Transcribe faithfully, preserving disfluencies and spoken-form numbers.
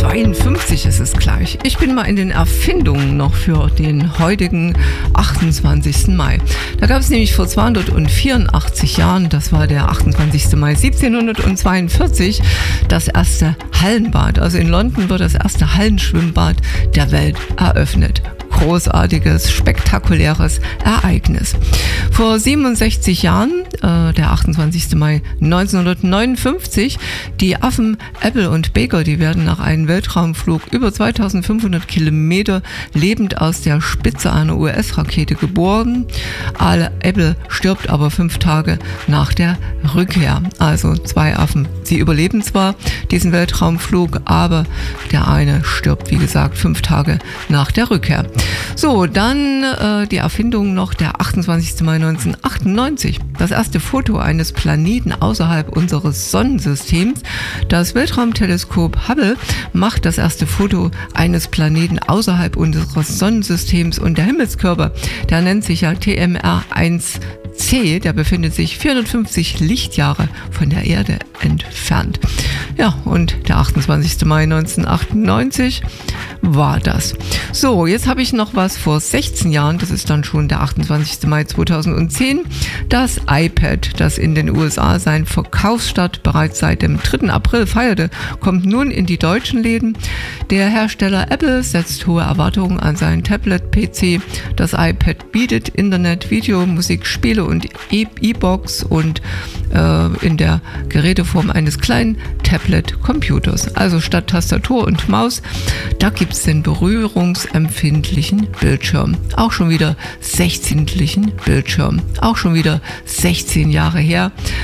zweiundfünfzig ist es gleich. Ich bin mal in den Erfindungen noch für den heutigen achtundzwanzigsten Mai. Da gab es nämlich vor zweihundertvierundachtzig Jahren, das war der achtundzwanzigste Mai siebzehnhundertzweiundvierzig, das erste Hallenbad. Also in London wird das erste Hallenschwimmbad der Welt eröffnet. Großartiges, spektakuläres Ereignis. Vor siebenundsechzig Jahren, äh, der achtundzwanzigste Mai neunzehnhundertneunundfünfzig, die Affen Apple und Baker, die werden nach einem Weltraumflug über zweitausendfünfhundert Kilometer lebend aus der Spitze einer U S-Rakete geboren. Apple stirbt aber fünf Tage nach der Rückkehr. Also zwei Affen, sie überleben zwar diesen Weltraumflug, aber der eine stirbt, wie gesagt, fünf Tage nach der Rückkehr. So, dann äh, die Erfindung noch der achtundzwanzigste Mai neunzehnhundertachtundneunzig. Das erste Foto eines Planeten außerhalb unseres Sonnensystems. Das Weltraumteleskop Hubble macht das erste Foto eines Planeten außerhalb unseres Sonnensystems und der Himmelskörper, der nennt sich ja T M R eins C, der befindet sich vierhundertfünfzig Lichtjahre von der Erde entfernt. Ja, und der achtundzwanzigste Mai neunzehnhundertachtundneunzig war das. So, jetzt habe ich noch was vor sechzehn Jahren, das ist dann schon der achtundzwanzigste Mai zweitausendzehn. Das iPad, das in den U S A seinen Verkaufsstart bereits seit dem dritten April feierte, kommt nun in die deutschen Läden. Der Hersteller Apple setzt hohe Erwartungen an seinen Tablet-P C. Das iPad bietet Internet, Video, Musik, Spiele und E-Box und äh, in der Geräteform eines kleinen Tablet-Computers. Also statt Tastatur und Maus, da gibt es den berührungsempfindlichen Bildschirm. Auch schon wieder sechzehnlichen Bildschirm. Auch schon wieder sechzehn Jahre her.